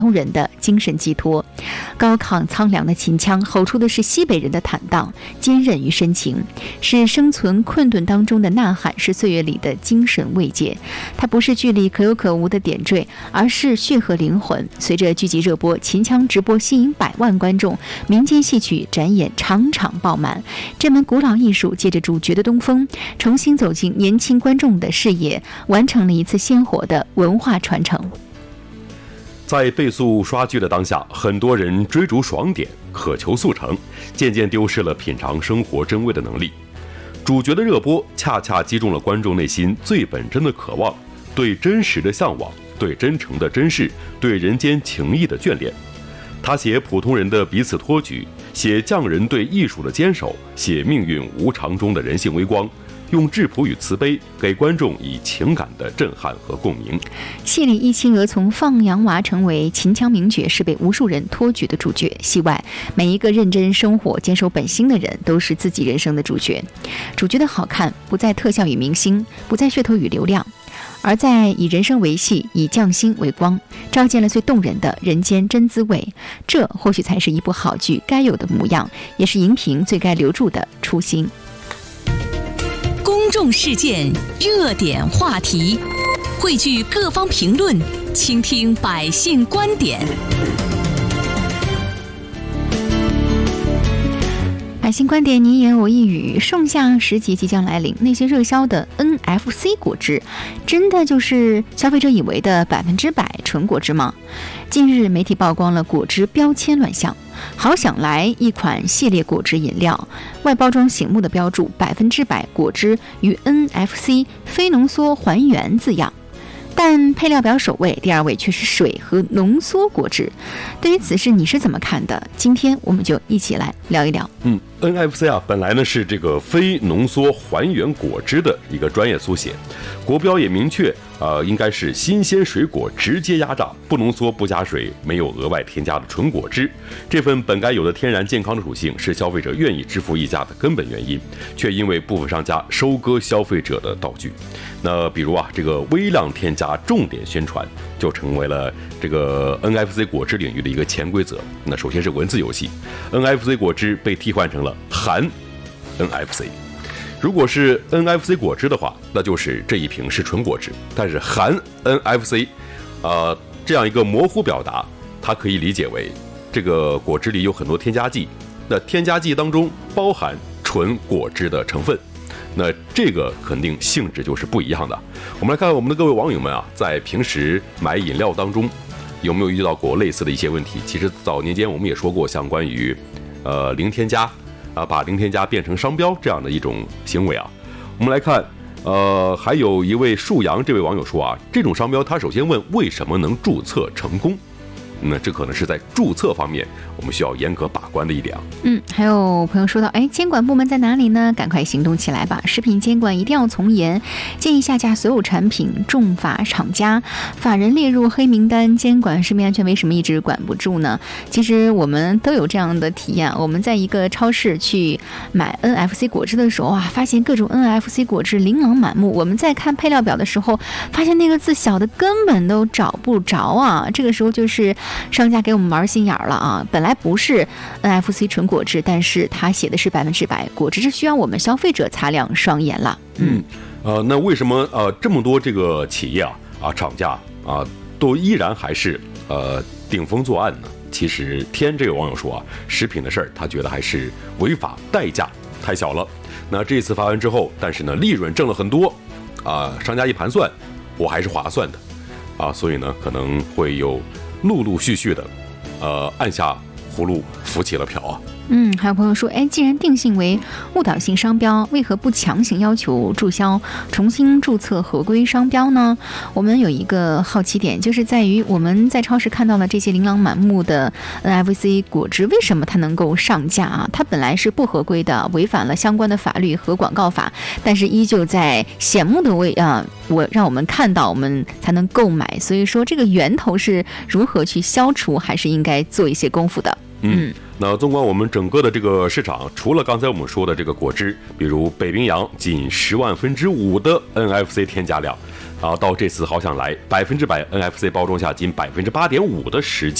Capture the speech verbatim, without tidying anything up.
通人的精神寄托。高亢苍凉的秦腔吼出的是西北人的坦荡、坚韧与深情，是生存困顿当中的呐喊，是岁月里的精神慰藉。它不是剧里可有可无的点缀，而是血和灵魂。随着剧集热播，秦腔直播吸引百万观众，民间戏曲展演场场爆满。这门古老艺术借着主角的东风，重新走进年轻观众的视野，完成了一次鲜活的文化传承。 在倍速刷剧的当下，很多人追逐爽点，渴求速成，渐渐丢失了品尝生活真味的能力。主角的热播恰恰击中了观众内心最本真的渴望，对真实的向往，对真诚的珍视，对人间情谊的眷恋。他写普通人的彼此托举，写匠人对艺术的坚守，写命运无常中的人性微光，用质朴与慈悲给观众以情感的震撼和共鸣。 戏里易清娥从放羊娃成为秦腔名角，是被无数人托举的主角。戏外每一个认真生活、坚守本心的人，都是自己人生的主角。主角的好看不在特效与明星，不在噱头与流量，而在以人生为戏，以匠心为光，照见了最动人的人间真滋味。这或许才是一部好剧该有的模样，也是荧屏最该留住的初心。 公众事件，热点话题，汇聚各方评论，倾听百姓观点。 百姓观点，你一言我一语。盛夏时节即将来临，那些热销的 N F C 果汁，真的就是消费者以为的百分之百纯果汁吗？近日，媒体曝光了果汁标签乱象。好想来一款系列果汁饮料，外包装醒目的标注百分之百果汁与 N F C 非浓缩还原字样，但配料表首位，第二位却是水和浓缩果汁。对于此事你是怎么看的？今天我们就一起来聊一聊。 嗯 N F C 啊，本来呢是这个非浓缩还原果汁的一个专业缩写，国标也明确，呃，应该是新鲜水果直接压榨，不浓缩不加水，没有额外添加的纯果汁。这份本该有的天然健康的属性，是消费者愿意支付溢价的根本原因，却因为部分商家收割消费者的道具。那比如啊，这个微量添加重点宣传，就成为了这个 N F C 果汁领域的一个潜规则。那首先是文字游戏 ，N F C 果汁被替换成了含 N F C。如果是 N F C 果汁的话，那就是这一瓶是纯果汁，但是含 N F C， 呃，这样一个模糊表达，它可以理解为这个果汁里有很多添加剂，那添加剂当中包含纯果汁的成分，那这个肯定性质就是不一样的。我们来看看我们的各位网友们啊，在平时买饮料当中有没有遇到过类似的一些问题？其实早年间我们也说过，像关于呃零添加啊，把零添加变成商标这样的一种行为啊。我们来看，呃，还有一位树阳这位网友说啊，这种商标他首先问为什么能注册成功。那这可能是在注册方面我们需要严格把关的一点啊。 嗯，还有朋友说到，哎，监管部门在哪里呢？赶快行动起来吧！食品监管一定要从严，建议下架所有产品，重罚厂家，法人列入黑名单。监管食品安全为什么一直管不住呢？其实我们都有这样的体验，我们在一个超市去买 N F C 果汁的时候啊，发现各种 N F C 果汁琳琅满目。我们在看配料表的时候，发现那个字小的根本都找不着啊。这个时候就是商家给我们玩心眼了啊！本来不是 N F C 纯果汁，但是它写的是百分之百果汁，这需要我们消费者擦亮双眼了。 嗯，呃，那为什么呃这么多这个企业啊啊厂家啊都依然还是呃顶风作案呢？其实天这个网友说啊，食品的事儿他觉得还是违法代价太小了。那这次发完之后，但是呢利润挣了很多啊，商家一盘算，我还是划算的啊，所以呢可能会有陆陆续续的，呃，按下葫芦浮起了瓢啊。 嗯，还有朋友说，哎，既然定性为误导性商标，为何不强行要求注销、重新注册合规商标呢？我们有一个好奇点，就是在于我们在超市看到了这些琳琅满目的 N F C 果汁，为什么它能够上架啊？它本来是不合规的，违反了相关的法律和广告法，但是依旧在显目的为啊，我让我们看到，我们才能购买。所以说，这个源头是如何去消除，还是应该做一些功夫的。 嗯，那纵观我们整个的这个市场，除了刚才我们说的这个果汁，比如北冰洋仅十万分之五的 N F C 添加量，啊，到这次好想来百分之百 N F C 包装下仅百分之八点五的实际。